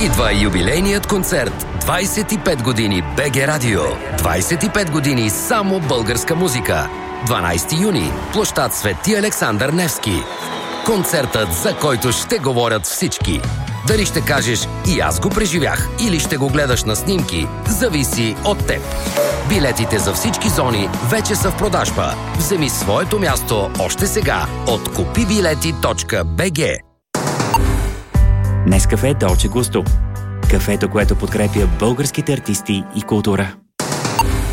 Идва юбилейният концерт 25 години БГ Радио. 25 години само българска музика. 12 юни, площад Свети Александър Невски. Концертът, за който ще говорят всички. Дали ще кажеш "и аз го преживях" или ще го гледаш на снимки, зависи от теб. Билетите за всички зони вече са в продажба. Вземи своето място още сега от kupibileti.bg. Нескафе Долче Густо. Кафето, което подкрепя българските артисти и култура.